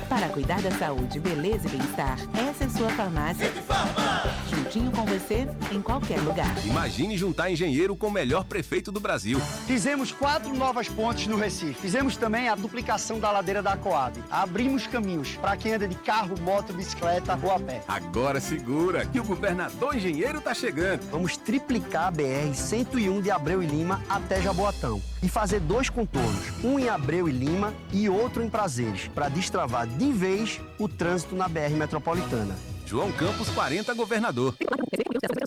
Para cuidar da saúde, beleza e bem-estar, essa é sua farmácia. Juntinho com você, em qualquer lugar. Imagine juntar engenheiro com o melhor prefeito do Brasil. Fizemos 4 novas pontes no Recife. Fizemos também a duplicação da ladeira da Coab. Abrimos caminhos para quem anda de carro, moto, bicicleta ou a pé. Agora segura que o governador engenheiro tá chegando. Vamos triplicar a BR-101 de Abreu e Lima até Jaboatão. E fazer 2 contornos, um em Abreu e Lima e outro em Prazeres, para destravar de vez o trânsito na BR metropolitana. João Campos 40, governador.